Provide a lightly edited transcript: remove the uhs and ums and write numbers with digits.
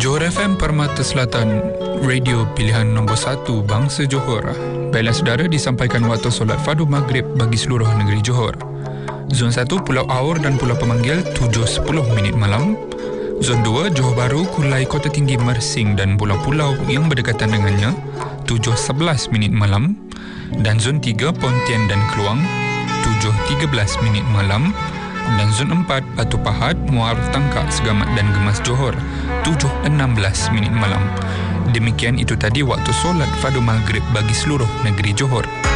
Johor FM Permata Selatan, radio pilihan nombor 1 bangsa Johor. Baiklah saudara, disampaikan waktu solat fardu maghrib bagi seluruh negeri Johor. Zon 1 Pulau Aur dan Pulau Pemanggil 7.10 minit malam. Zon 2 Johor Bahru, Kulai, Kota Tinggi, Mersing dan pulau-pulau yang berdekatan dengannya 7.11 minit malam. Dan Zon 3 Pontian dan Keluang 7.13 minit malam. Dan Zon 4 Batu Pahat, Muar, Tangkak, Segamat dan Gemas Johor 7.16 minit malam. Demikian itu tadi waktu solat fardu maghrib bagi seluruh negeri Johor.